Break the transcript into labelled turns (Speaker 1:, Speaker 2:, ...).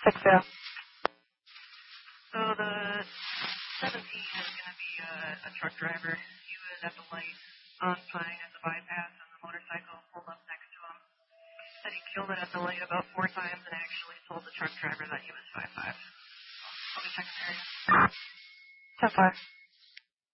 Speaker 1: 6-0.
Speaker 2: So the 17 is going to be a truck driver. He was at the light on Pine at the bypass, and the motorcycle pulled up next to him. Said he killed it at the light about 4 times and actually told the truck driver that he was 5'5". I'll be checking there.
Speaker 1: 10-5.